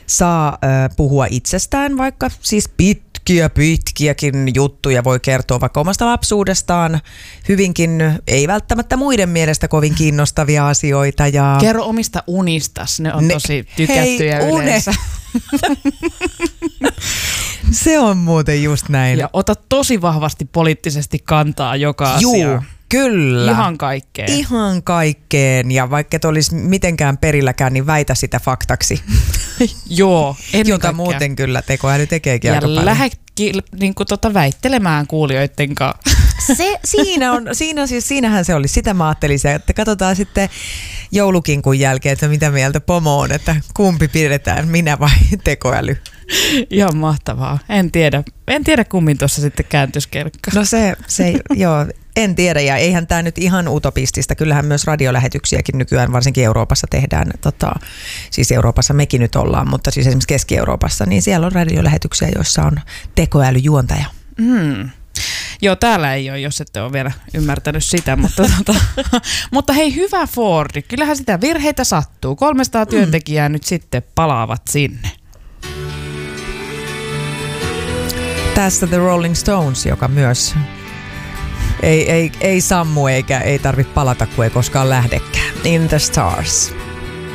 saa puhua itsestään, vaikka siis pitkiäkin juttuja voi kertoa vaikka omasta lapsuudestaan, hyvinkin, ei välttämättä muiden mielestä kovin kiinnostavia asioita. Ja kerro omista unistas, ne on tosi tykättyjä yleensä. Se on muuten just näin. Ja ota tosi vahvasti poliittisesti kantaa joka asiaan. Kyllä. Ihan kaikkeen. Ja vaikka et olisi mitenkään perilläkään, niin väitä sitä faktaksi. Joo, jota kaikkea. Muuten kyllä tekoäly tekeekin aika paljon. Ja lähdekin niin väittelemään kuulijoiden kanssa. Siinähän se oli. Sitä mä ajattelin, että katsotaan sitten joulukinkun jälkeen, että mitä mieltä pomo on, että kumpi pidetään, minä vai tekoäly. Ihan mahtavaa. En tiedä kummin tuossa sitten kääntyisi kelkka. No joo, en tiedä, ja eihän tämä nyt ihan utopistista. Kyllähän myös radiolähetyksiäkin nykyään varsinkin Euroopassa tehdään. Siis Euroopassa mekin nyt ollaan, mutta siis esimerkiksi Keski-Euroopassa, niin siellä on radiolähetyksiä, joissa on tekoälyjuontaja. Joo, täällä ei ole, jos ette ole vielä ymmärtänyt sitä, mutta hei, hyvä Fordi. Kyllähän sitä virheitä sattuu. 300 työntekijää nyt sitten palaavat sinne. Tässä The Rolling Stones, joka myös ei sammu eikä ei tarvitse palata, kun ei koskaan lähdekään. In the Stars.